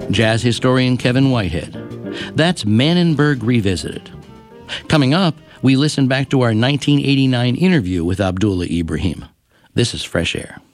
jazz historian Kevin Whitehead. That's Manenberg Revisited. Coming up, we listen back to our 1989 interview with Abdullah Ibrahim. This is Fresh Air.